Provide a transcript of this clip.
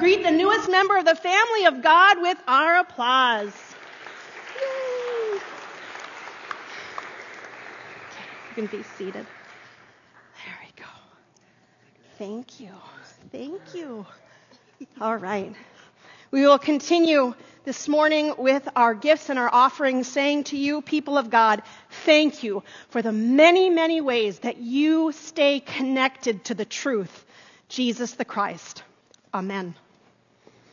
greet the newest member of the family of God with our applause. Yay. Okay, you can be seated. There we go. Thank you. Thank you. All right. We will continue this morning with our gifts and our offerings, saying to you, people of God, thank you for the many, many ways that you stay connected to the truth, Jesus the Christ. Amen.